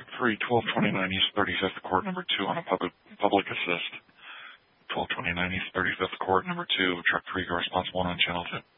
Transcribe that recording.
3, 1229 East 35th Court, number 2 on a public assist. 1229 East 35th Court, number 2, truck 3, response 1 on channel 2.